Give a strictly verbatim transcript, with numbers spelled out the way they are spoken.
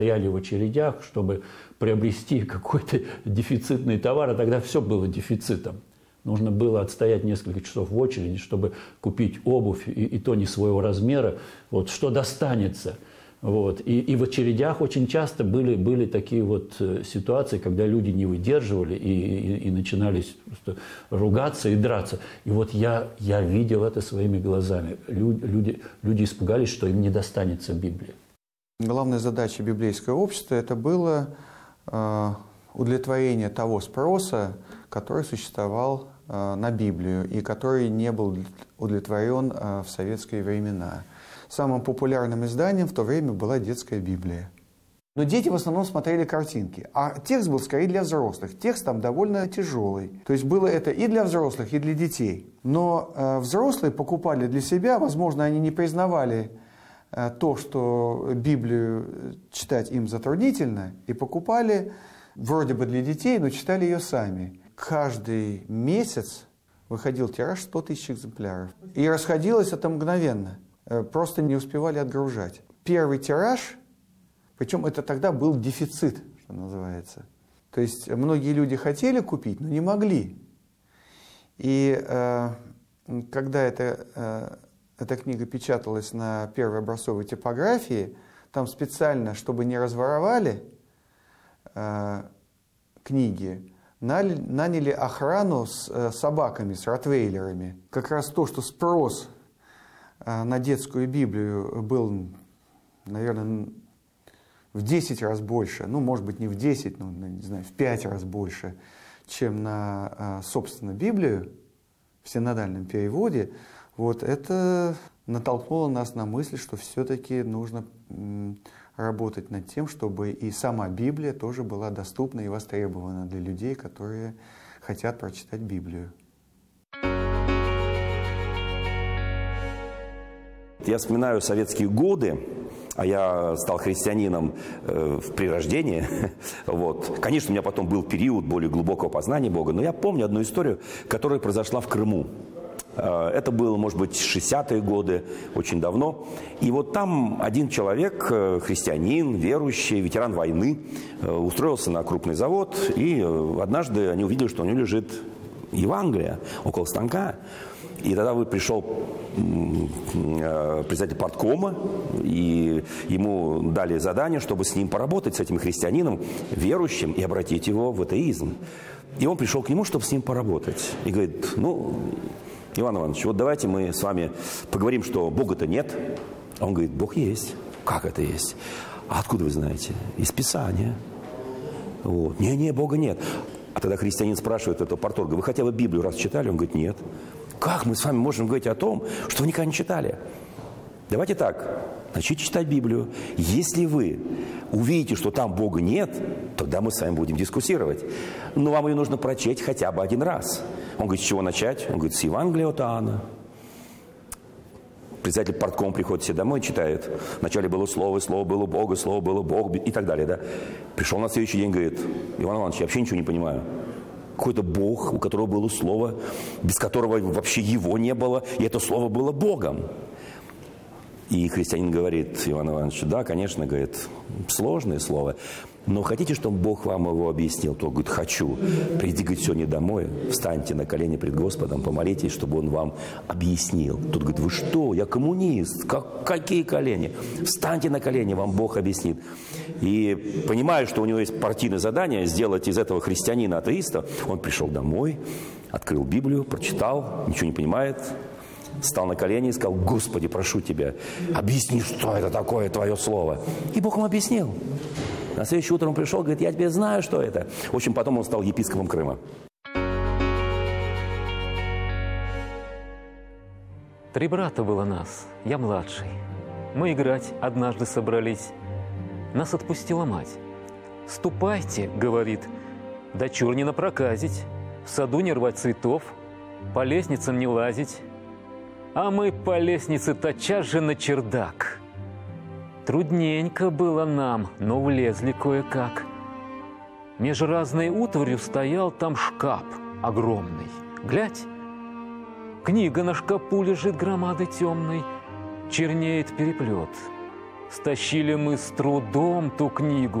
Стояли в очередях, чтобы приобрести какой-то дефицитный товар, а тогда все было дефицитом. Нужно было отстоять несколько часов в очереди, чтобы купить обувь, и, и то не своего размера, вот, что достанется. Вот. И, и в очередях очень часто были, были такие вот ситуации, когда люди не выдерживали и, и, и начинали просто ругаться и драться. И вот я, я видел это своими глазами. Люди, люди, люди испугались, что им не достанется Библия. Главная задача библейского общества – это было э, удовлетворение того спроса, который существовал э, на Библию и который не был удовлетворен э, в советские времена. Самым популярным изданием в то время была детская Библия. Но дети в основном смотрели картинки, а текст был скорее для взрослых. Текст там довольно тяжелый. То есть было это и для взрослых, и для детей. Но э, взрослые покупали для себя, возможно, они не признавали то, что Библию читать им затруднительно, и покупали вроде бы для детей, но читали ее сами. Каждый месяц выходил тираж сто тысяч экземпляров. И расходилось это мгновенно. Просто не успевали отгружать. Первый тираж, причем это тогда был дефицит, что называется. То есть многие люди хотели купить, но не могли. И э, когда это... Э, Эта книга печаталась на первой образцовой типографии. Там специально, чтобы не разворовали э, книги, наняли, наняли охрану с э, собаками, с ротвейлерами. Как раз то, что спрос э, на детскую Библию был, наверное, в десять раз больше, ну, может быть, не в десять, но, не знаю, в пять раз больше, чем на, э, собственно, Библию в синодальном переводе. Вот это натолкнуло нас на мысль, что все-таки нужно работать над тем, чтобы и сама Библия тоже была доступна и востребована для людей, которые хотят прочитать Библию. Я вспоминаю советские годы, а я стал христианином э, при рождении. Вот. Конечно, у меня потом был период более глубокого познания Бога, но я помню одну историю, которая произошла в Крыму. Это было, может быть, шестидесятые годы, очень давно. И вот там один человек, христианин, верующий, ветеран войны, устроился на крупный завод. И однажды они увидели, что у него лежит Евангелие около станка. И тогда пришел председатель парткома, и ему дали задание, чтобы с ним поработать, с этим христианином, верующим, и обратить его в атеизм. И он пришел к нему, чтобы с ним поработать. И говорит, ну... Иван Иванович, вот давайте мы с вами поговорим, что Бога-то нет. А он говорит, Бог есть. Как это есть? А откуда вы знаете? Из Писания. Вот. Не-не, Бога нет. А тогда христианин спрашивает этого парторга, вы хотя бы Библию раз читали? Он говорит, нет. Как мы с вами можем говорить о том, что вы никогда не читали? Давайте так, начните читать Библию. Если вы увидите, что там Бога нет, тогда мы с вами будем дискуссировать. Но вам ее нужно прочесть хотя бы один раз. Он говорит, с чего начать? Он говорит, с Евангелия от Иоанна. Председатель партком приходит себе домой и читает. Вначале было Слово, и Слово было Бога, Слово было Бог и так далее. Да? Пришел на следующий день, говорит, Иван Иванович, я вообще ничего не понимаю. Какой-то Бог, у которого было Слово, без которого вообще его не было, и это Слово было Богом. И христианин говорит, Иван Иванович, да, конечно, говорит, сложное слово, но хотите, чтобы Бог вам его объяснил? То говорит, хочу. Придите, говорит, сегодня домой, встаньте на колени пред Господом, помолитесь, чтобы Он вам объяснил. Тут говорит, вы что, я коммунист, как, какие колени? Встаньте на колени, вам Бог объяснит. И понимая, что у него есть партийное задание сделать из этого христианина атеиста, он пришел домой, открыл Библию, прочитал, ничего не понимает, стал на колени и сказал, Господи, прошу Тебя, объясни, что это такое Твое Слово. И Бог ему объяснил. На следующее утро он пришел, говорит, я теперь знаю, что это. В общем, потом он стал епископом Крыма. Три брата было нас, я младший. Мы играть однажды собрались. Нас отпустила мать. «Ступайте, — говорит, — дочур не напроказить, в саду не рвать цветов, по лестницам не лазить». А мы по лестнице тотчас же на чердак. Трудненько было нам, но влезли кое-как. Меж разной утварью стоял там шкаф огромный. Глядь, книга на шкапу лежит громадой темной, чернеет переплет. Стащили мы с трудом ту книгу.